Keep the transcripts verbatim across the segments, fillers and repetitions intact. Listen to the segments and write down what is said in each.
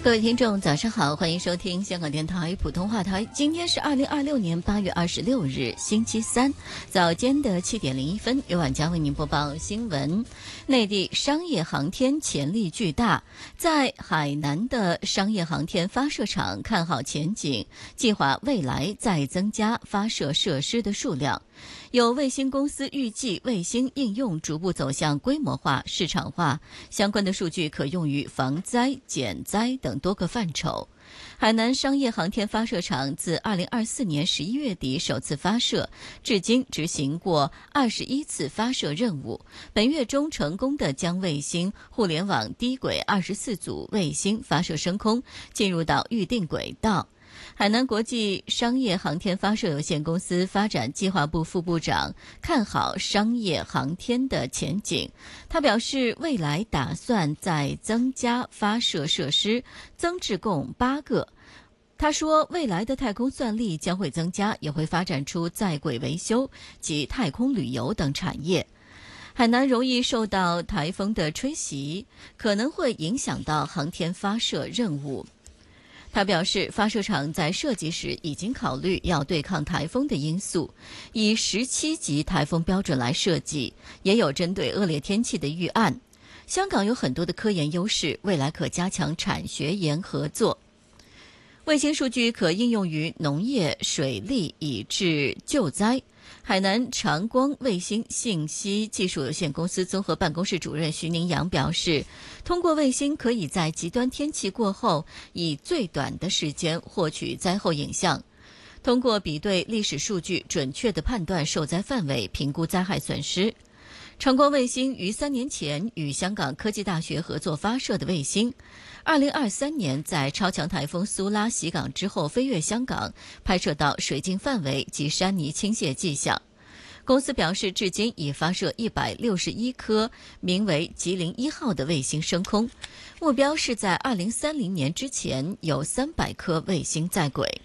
各位听众早上好，欢迎收听香港电台普通话台。今天是二零二六年八月二十六日星期三，早间的七点零一分，由晚佳为您播报新闻。内地商业航天潜力巨大，在海南的商业航天发射场看好前景，计划未来再增加发射设施的数量。有卫星公司预计，卫星应用逐步走向规模化、市场化，相关的数据可用于防灾、减灾等多个范畴。海南商业航天发射场自二零二四年十一月底首次发射，至今执行过二十一次发射任务，本月中成功地将卫星互联网低轨二十四组卫星发射升空，进入到预定轨道。海南国际商业航天发射有限公司发展计划部副部长看好商业航天的前景。他表示，未来打算再增加发射设施，增至共八个。他说，未来的太空算力将会增加，也会发展出在轨维修及太空旅游等产业。海南容易受到台风的吹袭，可能会影响到航天发射任务。他表示，发射场在设计时已经考虑要对抗台风的因素，以十七级台风标准来设计，也有针对恶劣天气的预案。香港有很多的科研优势，未来可加强产学研合作。卫星数据可应用于农业、水利以至救灾。海南长光卫星信息技术有限公司综合办公室主任徐宁阳表示，通过卫星可以在极端天气过后，以最短的时间获取灾后影像，通过比对历史数据，准确地判断受灾范围，评估灾害损失。长光卫星于三年前与香港科技大学合作发射的卫星，二零二三年在超强台风苏拉袭港之后飞越香港，拍摄到水浸范围及山泥倾泻迹象。公司表示，至今已发射一百六十一颗名为吉林一号的卫星升空，目标是在二零三零年之前有三百颗卫星在轨。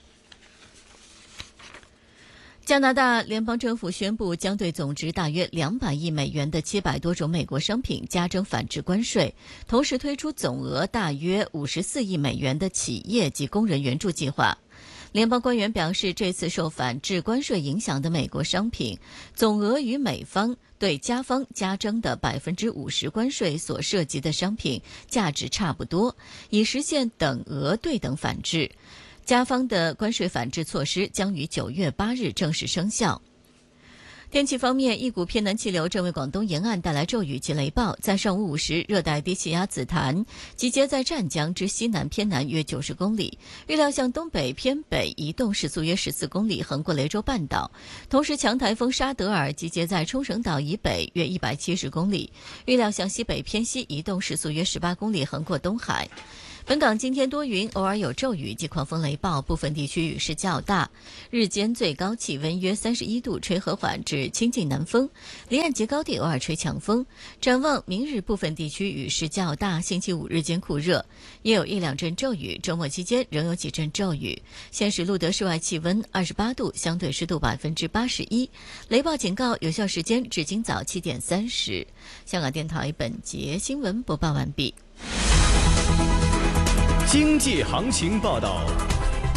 加拿大联邦政府宣布，将对总值大约两百亿美元的七百多种美国商品加征反制关税，同时推出总额大约五十四亿美元的企业及工人援助计划。联邦官员表示，这次受反制关税影响的美国商品，总额与美方对加方加征的百分之五十关税所涉及的商品价值差不多，以实现等额对等反制。加方的关税反制措施将于九月八日正式生效。天气方面，一股偏南气流正为广东沿岸带来骤雨及雷暴。在上午五时，热带低气压紫檀集结在湛江之西南偏南约九十公里，预料向东北偏北移动，时速约十四公里，横过雷州半岛。同时，强台风沙德尔集结在冲绳岛以北约一百七十公里，预料向西北偏西移动，时速约十八公里，横过东海。本港今天多云，偶尔有骤雨及狂风雷暴，部分地区雨势较大。日间最高气温约三十一度，吹和缓至清劲南风，离岸及高地偶尔吹强风。展望明日部分地区雨势较大，星期五日间酷热，也有一两阵骤雨，周末期间仍有几阵骤雨。现时录得室外气温二十八度，相对湿度百分之八十一。雷暴警告有效时间至今早七点三十。香港电台本节新闻播报完毕。 经济行情报道。